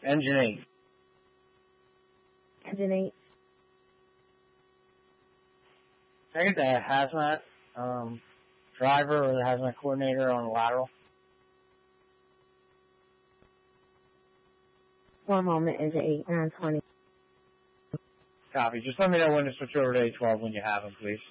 Engine 8. Engine 8. Can I get the hazmat driver or the hazmat coordinator on the lateral? One moment, Engine 8, 920. Copy. Just let me know when to switch over to A12 when you have them, please.